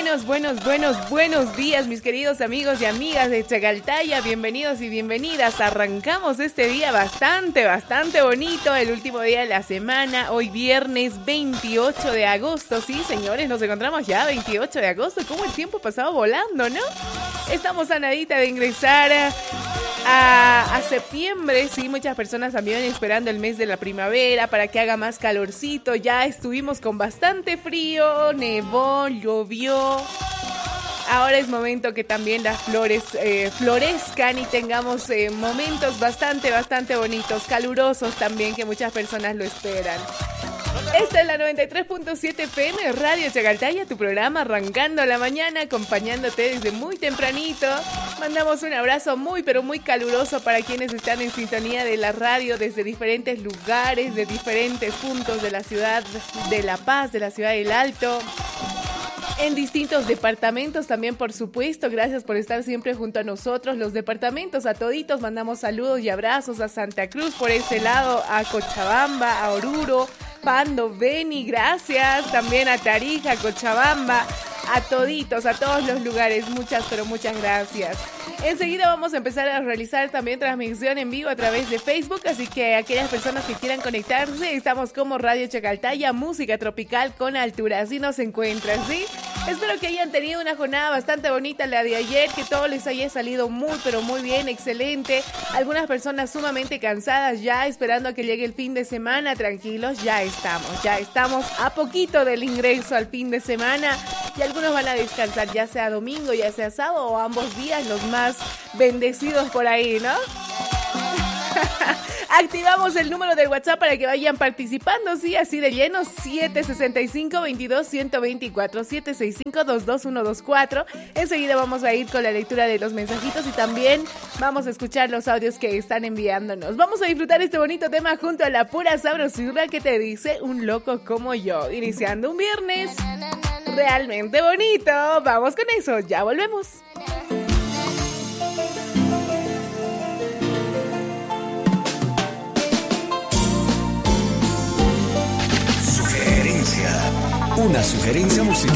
buenos días, mis queridos amigos y amigas de Chacaltaya. Bienvenidos y bienvenidas. Arrancamos este día bastante bonito, el último día de la semana. Hoy viernes 28 de agosto. Sí, señores, nos encontramos ya 28 de agosto. Cómo el tiempo ha pasado volando, ¿no? Estamos a nadita de ingresar a septiembre. Sí, muchas personas también esperando el mes de la primavera para que haga más calorcito. Ya estuvimos con bastante frío, nevó, llovió. Ahora es momento que también las flores florezcan y tengamos momentos bastante bonitos, calurosos también, que muchas personas lo esperan. Esta es la 93.7 FM, Radio Chacaltaya, tu programa arrancando la mañana, acompañándote desde muy tempranito. Mandamos un abrazo muy caluroso para quienes están en sintonía de la radio desde diferentes lugares, de diferentes puntos de la ciudad de La Paz, de la ciudad del Alto. En distintos departamentos también, por supuesto. Gracias por estar siempre junto a nosotros. Los departamentos, a toditos, mandamos saludos y abrazos a Santa Cruz por ese lado, a Cochabamba, a Oruro, Pando, Beni, gracias. También a Tarija, Cochabamba, a toditos, a todos los lugares. Muchas gracias. Enseguida vamos a empezar a realizar también transmisión en vivo a través de Facebook, así que aquellas personas que quieran conectarse, estamos como Radio Chacaltaya, música tropical con altura. Así nos encuentran, ¿sí? Espero que hayan tenido una jornada bastante bonita la de ayer, que todo les haya salido muy bien, excelente. Algunas personas sumamente cansadas ya, esperando a que llegue el fin de semana. Tranquilos, ya estamos a poquito del ingreso al fin de semana y algunos van a descansar, ya sea domingo, ya sea sábado o ambos días, los más bendecidos por ahí, ¿no? Activamos el número del WhatsApp para que vayan participando, sí, así de lleno, 765-22-124, 765-22124. Enseguida vamos a ir con la lectura de los mensajitos y también vamos a escuchar los audios que están enviándonos. Vamos a disfrutar este bonito tema junto a la pura sabrosura que te dice un loco como yo, iniciando un viernes realmente bonito. Vamos con eso, ya volvemos. Una sugerencia musical.